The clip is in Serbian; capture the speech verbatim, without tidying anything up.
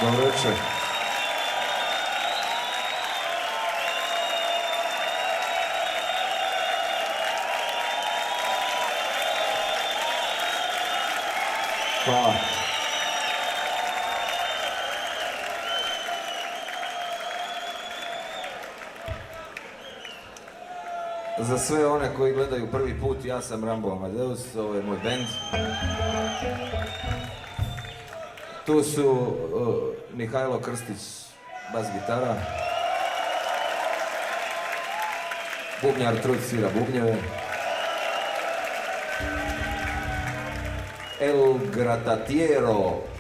Dobro večer. Hvala. Za sve one koji gledaju prvi put, ja sam Rambo Amadeus, ovo je moj bend. Tu su uh, Mihajlo Krstić, bas gitara. Bubnjar Trud svira bubnjeve. El Gratatiero